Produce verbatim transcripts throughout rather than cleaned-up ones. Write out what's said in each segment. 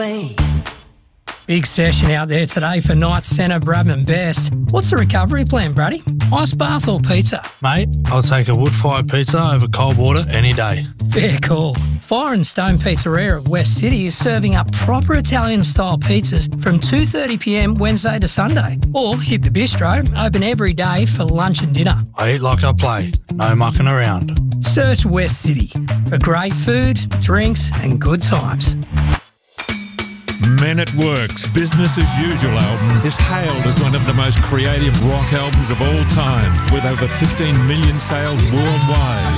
Big session out there today for Knight Centre, Bradman Best. What's the recovery plan, Brady? Ice bath or pizza? Mate, I'll take a wood-fired pizza over cold water any day. Fair call. Fire and Stone Pizzeria at West City is serving up proper Italian-style pizzas from two thirty p m Wednesday to Sunday. Or hit the bistro, open every day for lunch and dinner. I eat like I play, no mucking around. Search West City for great food, drinks and good times. Men at Work's Business as Usual album is hailed as one of the most creative rock albums of all time, with over fifteen million sales worldwide.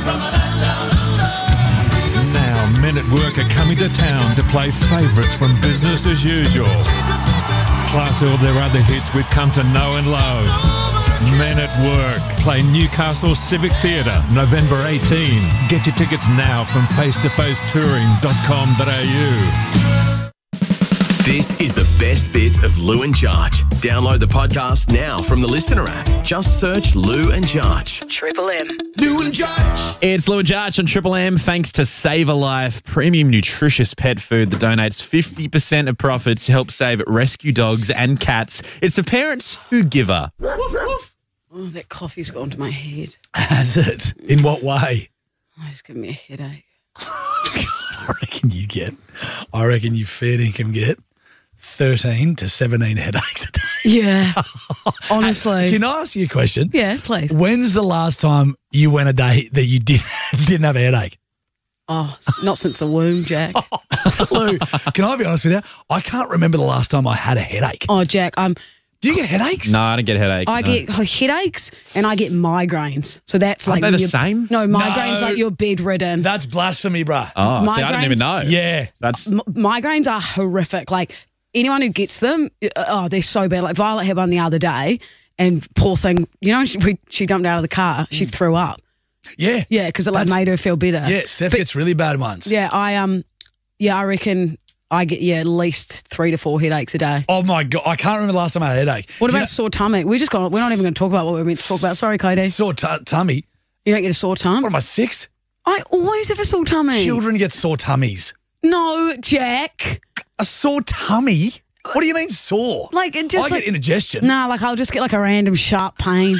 Now, Men at Work are coming to town to play favourites from Business as Usual, plus all their other hits we've come to know and love. Men at Work play Newcastle Civic Theatre November eighteenth. Get your tickets now from face to face touring dot com dot a u. This is the best bits of Lou and Jarch. Download the podcast now from the Listener app. Just search Lou and Jarch. Triple M. Lou and Jarch. It's Lou and Jarch on Triple M, thanks to Save a Life, premium nutritious pet food that donates fifty percent of profits to help save rescue dogs and cats. It's for parents who give her. Oh, that coffee's gone to my head. Has it? In what way? Oh, it's giving me a headache. I reckon you get, I reckon you fair dinkum get thirteen to seventeen headaches a day. Yeah, honestly. Can I ask you a question? Yeah, please. When's the last time you went a day that you did, didn't have a headache? Oh, not since the womb, Jack. Lou, can I be honest with you? I can't remember the last time I had a headache. Oh, Jack, I'm... Do you get headaches? No, I don't get headaches. I no. get headaches and I get migraines. So that's Aren't like... they the you're- same? No, migraines No. like you're bedridden. That's blasphemy, bruh. Oh, see, I didn't even know. Yeah. That's M- migraines are horrific. Like, anyone who gets them, uh, oh, they're so bad. Like, Violet had one the other day, and poor thing, you know, she, we, she jumped out of the car, she threw up. Yeah. Yeah, because it like That's- made her feel better. Yeah, Steph But- gets really bad ones. Yeah, I um, yeah, I reckon I get yeah at least three to four headaches a day. Oh, my God. I can't remember the last time I had a headache. What Do you about sore tummy? We just got. We're not even going to talk about what we were meant to talk about. Sorry, Cody. know- Sore t- tummy? You don't get a sore tum. What am I, six? I always have a sore tummy. Children get sore tummies. No, Jack. A sore tummy? What do you mean sore? Like it just I like, get indigestion. Nah, like I'll just get like a random sharp pain.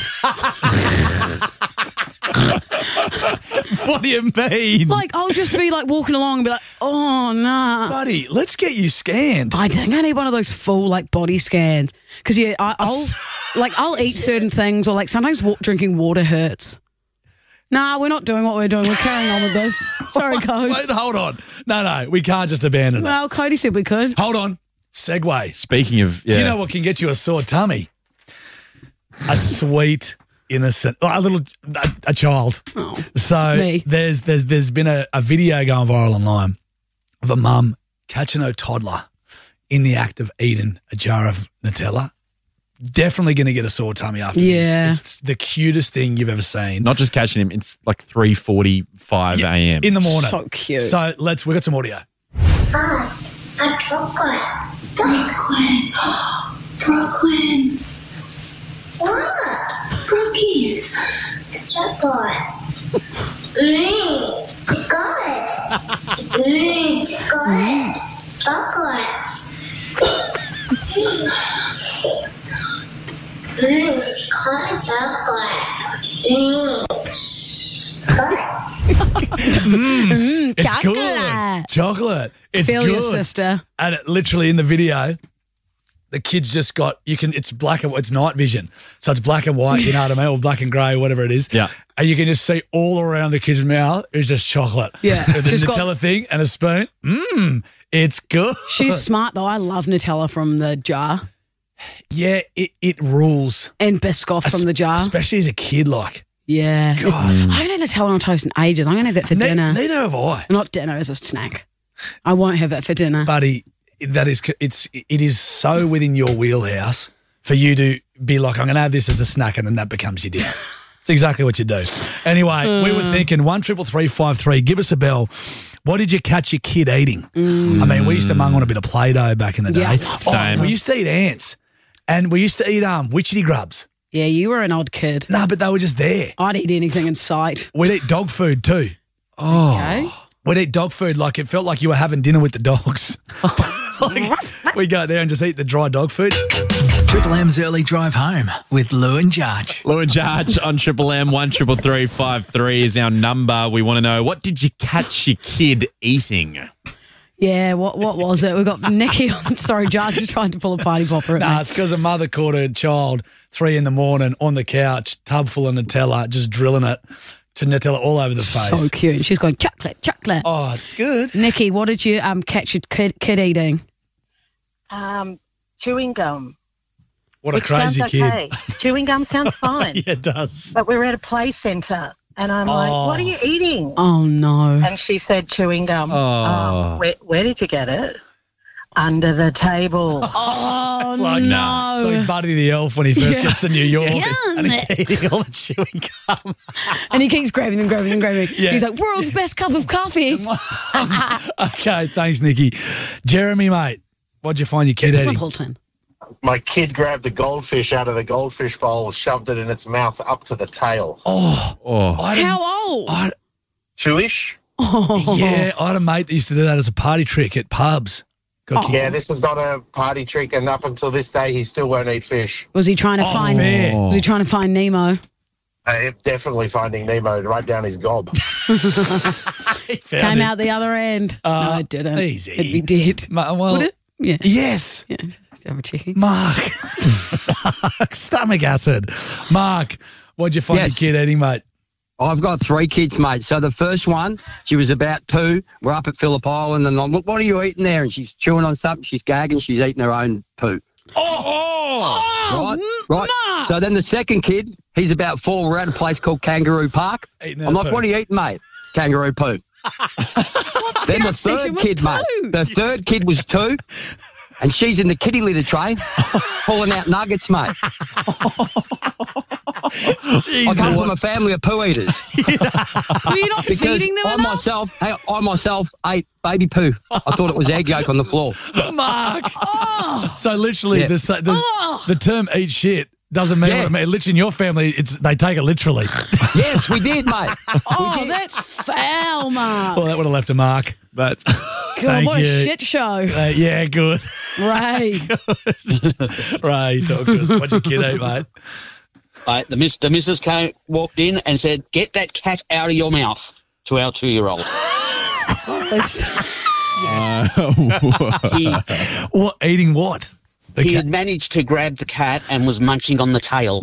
What do you mean? Like I'll just be like walking along and be like, oh nah. Buddy, let's get you scanned. I think I need one of those full like body scans because yeah, I, I'll like I'll eat certain things or like sometimes wa- drinking water hurts. Nah, we're not doing what we're doing. We're carrying on with this. Sorry, Cody. Wait, hold on. No, no, we can't just abandon it. Well, Cody said we could. Hold on. Segway. speaking of. Yeah. Do you know what can get you a sore tummy? A sweet, innocent, a little, a, a child. Oh, So me. there's there's there's been a, a video going viral online of a mum catching her toddler in the act of eating a jar of Nutella. Definitely going to get a sore tummy after Yeah. this. It's the cutest thing you've ever seen. Not just catching him, it's like three forty-five Yeah, a m in the morning. So cute. So let's, we've got some audio. Ah, a chocolate. Brooklyn. Brooklyn. What? Brookie. Chocolate. Mmm, chocolate. Mmm, chocolate. Chocolate. Mmm, chocolate. Chocolate. Mmm. It's Chocolate. good. Chocolate. It's Feel good. your sister. And it, literally in the video, the kid's just got, you can, it's black and it's night vision. So it's black and white, you know what I mean? Or black and grey, whatever it is. Yeah. And you can just see all around the kid's mouth is just chocolate. Yeah. And the She's got- Nutella thing and a spoon. Mmm, it's good. She's smart though. I love Nutella from the jar Yeah, it, it rules. and Biscoff from the jar. Especially as a kid, like. Yeah. God. I haven't had Nutella on toast in ages. I'm going to have that for Ne- dinner. neither have I. Not dinner, as a snack. I won't have that for dinner. Buddy, that is, it's, it is so within your wheelhouse for you to be like, I'm going to have this as a snack, and then that becomes your dinner. It's exactly what you do. Anyway, we were thinking one triple three five three. Give us a bell. What did you catch your kid eating? Mm. I mean, we used to mung on a bit of Play-Doh back in the day. Yeah. Same. Oh, we used to eat ants, and we used to eat um witchetty grubs. Yeah, you were an odd kid. No, but they were just there. I'd eat anything in sight. We'd eat dog food too. Oh. Okay. we'd eat dog food like it felt like you were having dinner with the dogs. Like, we go there and just eat the dry dog food. Triple M's early drive home with Lou and Jarge. Lou and Jarge on Triple M, one triple three five three is our number. We want to know, what did you catch your kid eating? Yeah, what what was it? We got Nikki on. Sorry, Jarge is trying to pull a party popper at Nah, me. it's because a mother caught her child three in the morning on the couch, tub full of Nutella, just drilling it to Nutella all over the face. So cute. She's going, chocolate, chocolate. Oh, it's good. Nikki, what did you um catch your kid, kid eating? Um, chewing gum. What a which crazy sounds kid. okay. Chewing gum sounds fine. Yeah, it does. But we were at a play centre and I'm like, Oh. what are you eating? Oh, no. And she said chewing gum. Oh. Um, where, where did you get it? Under the table. Oh, It's like, no. It's like Buddy the Elf when he first Yeah. gets to New York Yeah. and he's eating all the chewing gum. And he keeps grabbing them, grabbing them, grabbing them. Yeah. He's like, world's best cup of coffee. Okay, thanks, Nikki. Jeremy, mate, what'd you find your kid eating? Appleton. My kid grabbed the goldfish out of the goldfish bowl, shoved it in its mouth up to the tail. Oh, Oh, I didn't- How old? I, Chewish? Oh. yeah, I had a mate that used to do that as a party trick at pubs. Got kicked- Yeah, this is not a party trick, and up until this day, he still won't eat fish. Was he trying to Oh, find? fair. Was he trying to find Nemo? Uh, definitely finding Nemo right down his gob. He found Came it. out the other end. Uh, no, it didn't. easy. It'd be dead. Ma- well, Would it? Yeah. Yes. Yeah. Just have a chicken. Mark. Stomach acid. Mark, what'd you find Yes. your kid eating, mate? I've got three kids, mate. So the first one, she was about two. We're up at Phillip Island, and I'm, look, what are you eating there? And she's chewing on something. She's gagging. She's eating her own poo. Oh! Right, right. So then the second kid, he's about four. We're at a place called Kangaroo Park. Eating her I'm like, poo. what are you eating, mate? Kangaroo poo. What's Then the the obsession third with kid, mate. poo? The third kid was two, and she's in the kitty litter tray, pulling out nuggets, mate. I come from a family of poo eaters. Were you not Because feeding them I enough? myself, hey, I myself ate baby poo. I thought it was egg yolk on the floor. Mark. Oh. So literally, Yeah. the, sa- the, Oh. the term eat shit doesn't mean Yeah. what it means. Literally in your family, it's they take it literally. Yes, we did, mate. Oh, did. that's foul, Mark. Well, that would have left a mark. that's God, thank what you. a shit show. Uh, yeah, good. Ray. Ray, talk to us. What'd your kid eat, mate? Uh, the, miss, the missus came, walked in and said, "Get that cat out of your mouth," to our two-year-old. he, What eating what? The he cat- had managed to grab the cat and was munching on the tail.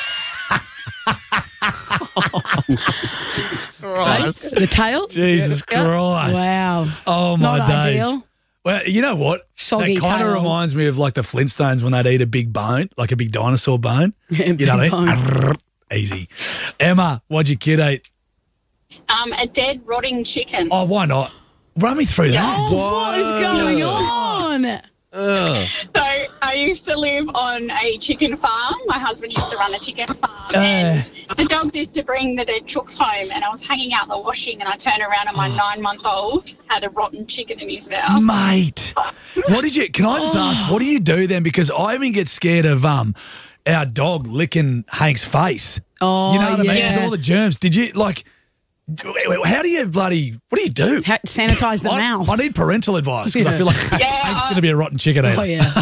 The tail? Jesus Yeah. Christ. Wow. Oh, my Not days. ideal. Well, you know what? Soggy that kind of tail. reminds me of like the Flintstones when they'd eat a big bone, like a big dinosaur bone. Yeah, you know what big I mean? Easy. Emma, what'd your kid eat? Um, a dead rotting chicken. Oh, why not? Run me through that. What is going on? So I used to live on a chicken farm. My husband used to run a chicken farm, Uh. and the dogs used to bring the dead chooks home. And I was hanging out the washing, and I turned around, and my nine-month-old had a rotten chicken in his mouth. Mate, what did you, can I just ask, what do you do then? Because I even get scared of um our dog licking Hank's face. Oh, You know what I mean? yeah. Because all the germs. Did you, like, how do you bloody, what do you do? Ha- sanitize the I, mouth. I need parental advice because I Yeah. feel like Yeah, Hank's I- going to be a rotten chicken eater. Oh, yeah.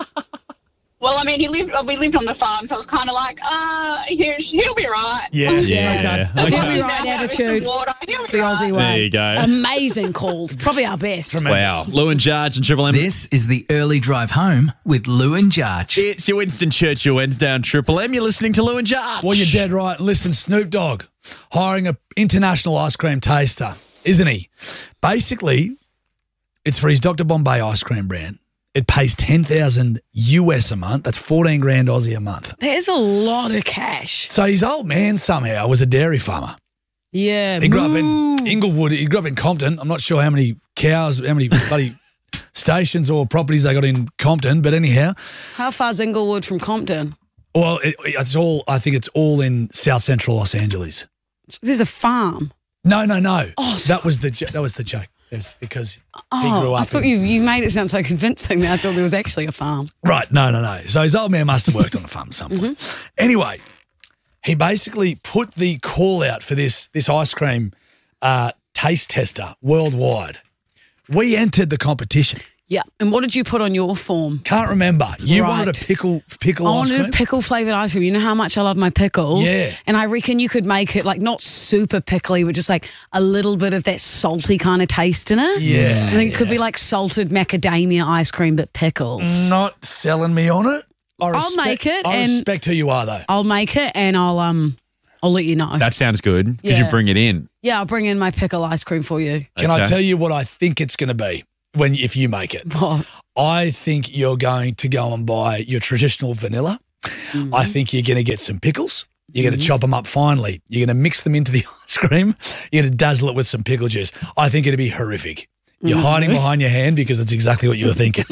Well, I mean, he lived. We lived on the farm, so I was kind of like, uh, he'll, he'll be right. Yeah, Yeah. He'll Okay. be He'll right be out with attitude. the water. He'll It's be the right. Aussie way. There you go. Amazing calls. Probably our best. Wow. Lou and Jarge and Triple M. This is the early drive home with Lou and Jarge. It's your Winston Churchill Wednesday on Triple M. You're listening to Lou and Jarge. Well, you're dead right. Listen, Snoop Dogg hiring an international ice cream taster, isn't he? Basically, it's for his Doctor Bombay ice cream brand. It pays ten thousand U S a month. That's fourteen grand Aussie a month. There's a lot of cash. So his old man somehow was a dairy farmer. Yeah. He grew up moo. in Inglewood. He grew up in Compton. I'm not sure how many cows, how many bloody stations or properties they got in Compton, but anyhow, How far's Inglewood from Compton? well, it, it's all. I think it's all in South Central Los Angeles. There's a farm. No, no, no. Oh, that was the jo- that was the joke. Yes, because he Oh, grew up. I thought in, you, you made it sound so convincing that I thought there was actually a farm. Right, no, no, no. So his old man must have worked on a farm at some point. Mm-hmm. Anyway, he basically put the call out for this this ice cream uh, taste tester worldwide. We entered the competition. Yeah. And what did you put on your form? Can't remember. You Right. wanted a pickle pickle I ice wanted cream? a pickle flavoured ice cream. You know how much I love my pickles? Yeah. And I reckon you could make it like not super pickly, but just like a little bit of that salty kind of taste in it. Yeah, I think it could be like salted macadamia ice cream, but pickles. Not selling me on it. I I'll respect, make it I and- respect who you are, though. I'll make it and I'll um I'll let you know. That sounds good. Could Yeah. you bring it in? Yeah, I'll bring in my pickle ice cream for you. Can I Okay. tell you what I think it's going to be when if you make it? What? I think you're going to go and buy your traditional vanilla. Mm-hmm. I think you're going to get some pickles. You're going to chop them up finely. You're going to mix them into the ice cream. You're going to dazzle it with some pickle juice. I think it'd be horrific. You're Mm-hmm. hiding behind your hand because that's exactly what you were thinking.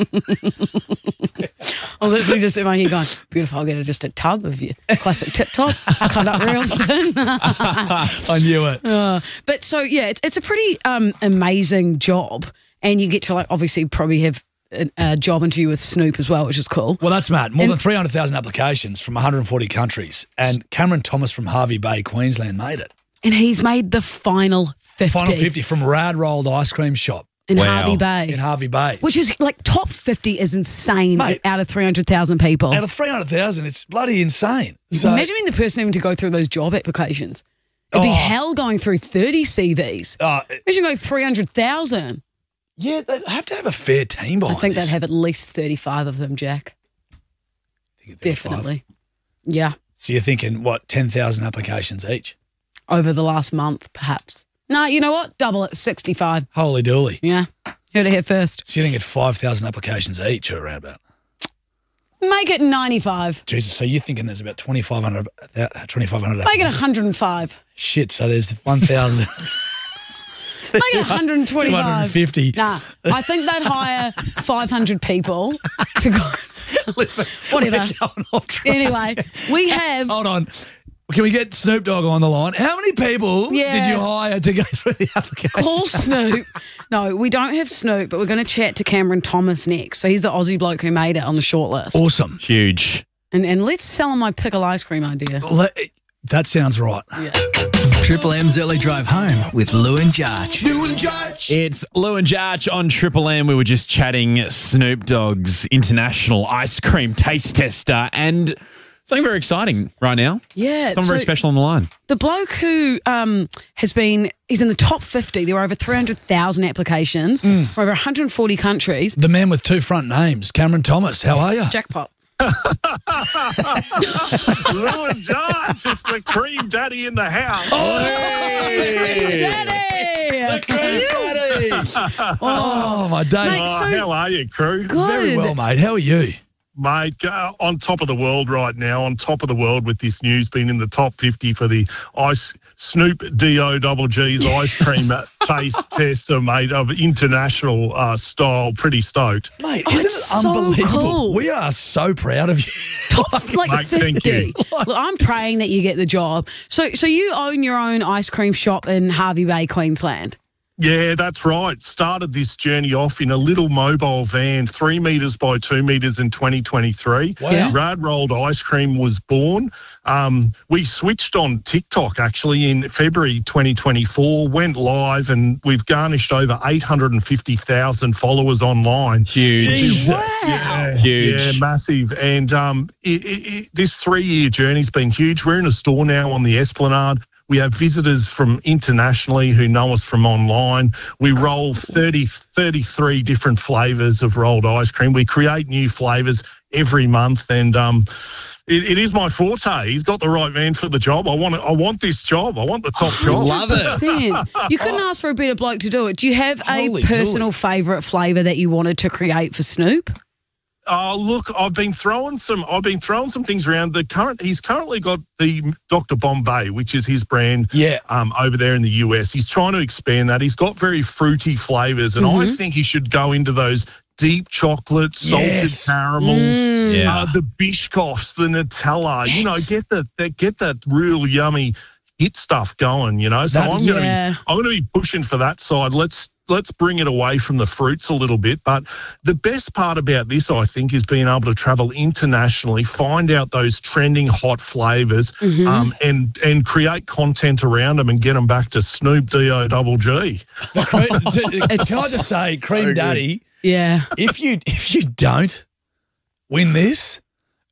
I was literally just in my head going, beautiful, I'll get just a tub of your classic tip top. Cut up real thin. I knew it. Uh, but so, yeah, it's, it's a pretty um, amazing job. And you get to, like, obviously probably have a, a job interview with Snoop as well, which is cool. Well, that's mad. More And- than three hundred thousand applications from one hundred forty countries. And Cameron Thomas from Harvey Bay, Queensland made it. And he's made the final fifty. Final fifty from Rad Rolled Ice Cream Shop. In Wow. Harvey Bay. In Harvey Bay. Which is like top fifty is insane Mate. out of three hundred thousand people. Out of three hundred thousand, it's bloody insane. So, Imagine being the person having to go through those job applications. It'd be Oh. hell going through thirty C Vs. uh, Imagine going three hundred thousand. yeah, they have to have a fair team I behind think this. they'd have at least thirty-five of them, Jack. Think thirty-five. Definitely. Yeah. So you're thinking, what, ten thousand applications each? Over the last month, perhaps. No, you know what? Double it, sixty-five. Holy dooly. Yeah. Heard it here first. So you think at five thousand applications each or around about? Make it ninety-five. Jesus, so you're thinking there's about twenty-five hundred, uh, twenty-five hundred Make it one hundred five. Shit, so there's one thousand. Make it one hundred twenty-five. two hundred fifty. Nah, I think they'd hire five hundred people to go. Listen, Whatever. we're going off track. Anyway, we have. Hold on. Can we get Snoop Dogg on the line? How many people Yeah. did you hire to go through the application? Call Snoop. No, we don't have Snoop, but we're going to chat to Cameron Thomas next. So he's the Aussie bloke who made it on the shortlist. Awesome. Huge. And and let's sell him my pickle ice cream idea. Le- That sounds right. Triple M's Early Drive Home with Lou and Jarch. It's Lou and Jarch on Triple M. We were just chatting Snoop Dogg's international ice cream taste tester and something very exciting right now. Yeah. Something so very special on the line. the bloke who um, has been, he's in the top fifty. There were over three hundred thousand applications from over one hundred forty countries. The man with two front names, Cameron Thomas. How are you? Jackpot. Lou and Josh, it's the cream daddy in the house. Daddy! Oh, my days. Mate, Oh, so- how are you, crew? Good. Very well, mate. How are you? Mate, uh, on top of the world right now, on top of the world with this news, being in the top fifty for the ice Snoop D O double G's ice cream taste tester, mate, of international uh, style. Pretty stoked. Mate, Oh, isn't it's it so unbelievable? cool. We are so proud of you. Top like Mate, thank fifty. you. Look, I'm praying that you get the job. So, so you own your own ice cream shop in Harvey Bay, Queensland. Yeah, that's right. Started this journey off in a little mobile van, three metres by two metres in twenty twenty-three. Wow. Rad Rolled Ice Cream was born. Um, we switched on TikTok actually in February twenty twenty-four, went live, and we've garnished over eight hundred fifty thousand followers online. Huge. Wow. Yeah, Huge. yeah, massive. And um, it, it, it, this three-year journey's been huge. We're in a store now on the Esplanade. We have visitors from internationally who know us from online. We roll thirty, thirty-three different flavours of rolled ice cream. We create new flavours every month, and um, it, it is my forte. He's got the right man for the job. I want it, I want this job. I want the top job. Love it. one hundred percent. You couldn't ask for a better bloke to do it. Do you have a Holy personal favourite flavour that you wanted to create for Snoop? Oh, look, I've been throwing some. I've been throwing some things around. The current, he's currently got the Doctor Bombay, which is his brand. Yeah. Um, over there in the U S, he's trying to expand that. He's got very fruity flavors, and I think he should go into those deep chocolate, salted Yes. caramels, Yeah. uh, the Biscoffs, the Nutella. You know, Yes. get the, the get that real yummy hit stuff going. You know, so That's- I'm gonna yeah. be I'm gonna be pushing for that side. Let's let's bring it away from the fruits a little bit. But the best part about this, I think, is being able to travel internationally, find out those trending hot flavours, Mm-hmm. um, and and create content around them and get them back to Snoop D O double G. The cream, can I just say, Cream good. Daddy? Yeah. If you if you don't win this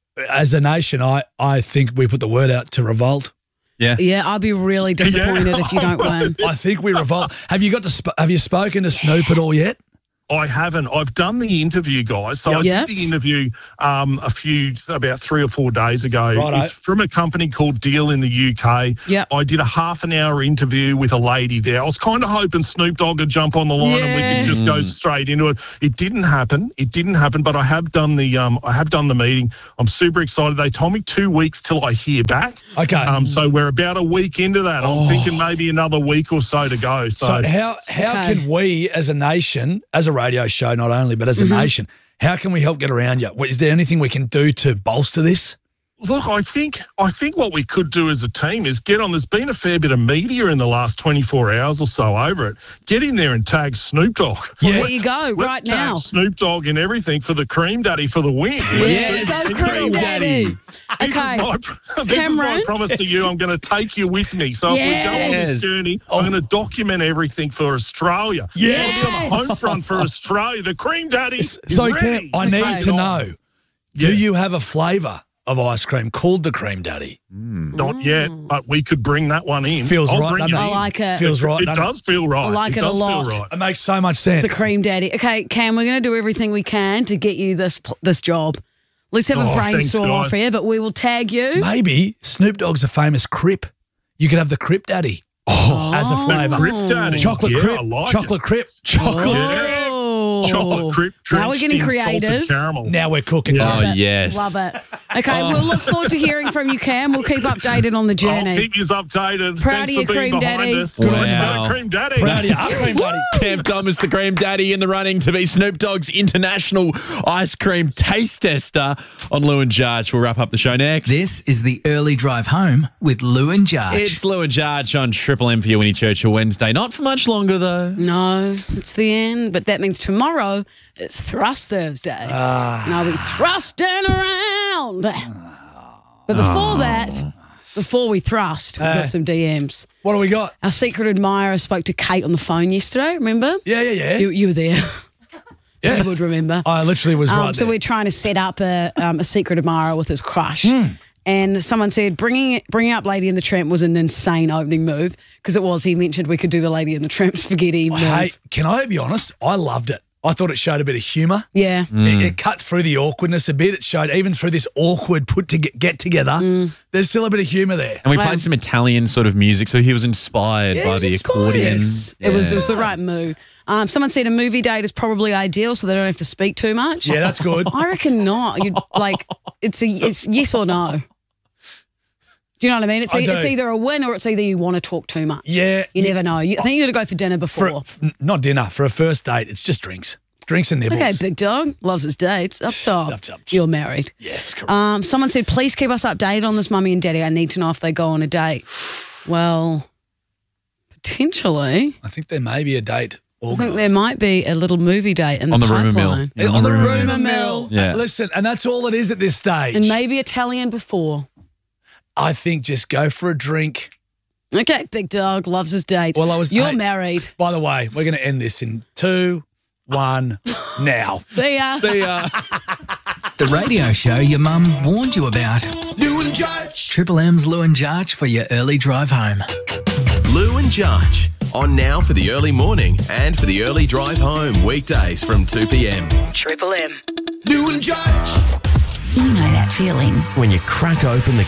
as a nation, I I think we put the word out to revolt. Yeah. Yeah, I'll be really disappointed if you don't win. I think we revolt. Have you got to? Sp- have you spoken to Snoop at all yet? I haven't. I've done the interview, guys. So I Yeah. did the interview um, a few, about three or four days ago. Righto. It's from a company called Deal in the U K. Yep. I did a half an hour interview with a lady there. I was kind of hoping Snoop Dogg would jump on the line and we Yeah. could just go straight into it. It didn't happen. It didn't happen. But I have done the um, I have done the meeting. I'm super excited. They told me two weeks till I hear back. Okay. Um, so we're about a week into that. I'm Oh. thinking maybe another week or so to go. So, So how how Okay. can we as a nation, as a radio show, not only but as a Mm-hmm. nation, how can we help get around you? Is there anything we can do to bolster this? Look, I think I think what we could do as a team is get on. There's been a fair bit of media in the last twenty-four hours or so over it. Get in there and tag Snoop Dogg. Yeah. There you go, Let's right tag now. Snoop Dogg and everything for the Cream Daddy for the win. Yes, go Cream Daddy. This Okay. is my, this is my Cameron? promise to you. I'm going to take you with me. So if we go on Yes. this journey, I'm going to document everything for Australia. Yes. I'll be on the home front for Australia. The Cream Daddy is So ready. Cam, I need Okay. to know, do Yeah. you have a flavour of ice cream called the Cream Daddy? Not yet, but we could bring that one in. Feels I'll right, bring doesn't it it? I in. like it. Feels right. It doesn't does feel right. I like it a does lot. Feel right. It makes so much sense. The Cream Daddy. Okay, Cam, we're going to do everything we can to get you this this job. Let's have a Oh, thanks, brainstorm guys. off here, but we will tag you. Maybe Snoop Dogg's a famous Crip. You could have the Crip Daddy as a flavour. Crip Daddy. Chocolate Yeah, Crip. I like chocolate Crip. Chocolate. Yeah. Oh. Chocolate Crip. Now we're getting drenched in salted creative. Caramel. Now we're cooking. Oh, Love it. yes. Love it. Okay, we'll look forward to hearing from you, Cam. We'll keep updated on the I'll journey. keep you updated. Proud Thanks of you, for being Cream behind Daddy. us. Good on you, Wow. mate, Cream Daddy. Proud of you. Our Cream Daddy. Cam Thomas, the Cream Daddy, in the running to be Snoop Dogg's international ice cream taste tester on Lou and Jarch. We'll wrap up the show next. This is the early drive home with Lou and Jarch. It's Lou and Jarch on Triple M for your Winnie Churchill Wednesday. Not for much longer, though. No, it's the end, but that means tomorrow it's Thrust Thursday. Ah. And I'll be thrusting around. But before that, before we thrust, we've Uh. got some D Ms. What do we got? Our secret admirer spoke to Kate on the phone yesterday, remember? Yeah, yeah, yeah. You, you were there. Yeah. You would remember. I literally was Um, right so there. we're trying to set up a, um, a secret admirer with his crush. Hmm. And someone said bringing bringing up Lady and the Tramp was an insane opening move because it was. He mentioned we could do the Lady and the Tramp spaghetti move. Hey, can I be honest? I loved it. I thought it showed a bit of humour. Yeah. It, it cut through the awkwardness a bit. It showed even through this awkward put to get, get together, Mm. there's still a bit of humour there. And we played some Italian sort of music, so he was inspired Yeah, he by was the inspired. accordion. Yes. It was it Yeah. was the right move. Um, someone said a movie date is probably ideal, so they don't have to speak too much. Yeah, that's good. I reckon not. You like it's a it's yes or no. Do you know what I mean? It's I e- do. it's either a win or it's either you want to talk too much. Yeah. You never know. You, I think you got to go for dinner For, before. f- not dinner. For a first date, it's just drinks. Drinks and nibbles. Okay, big dog loves his dates. Up top. Up top. You're married. Yes, correct. Um, someone said, please keep us updated on this mummy and daddy. I need to know if they go on a date. Well, potentially. I think there may be a date I think organised. there might be a little movie date in On the the rumour mill. pipeline. Yeah, on the rumour rumour mill. Yeah. Uh, Listen, and that's all it is at this stage. And maybe Italian before. I think just go for a drink. Okay, big dog loves his dates. Well, I was. You're hey, married. By the way, we're going to end this in two, one, now. See ya. See ya. The radio show your mum warned you about. Lou and Jarch. Triple M's Lou and Jarch for your early drive home. Lou and Jarch on now for the early morning and for the early drive home weekdays from two p.m. Triple M. Lou and Jarch. You know that feeling. When you crack open the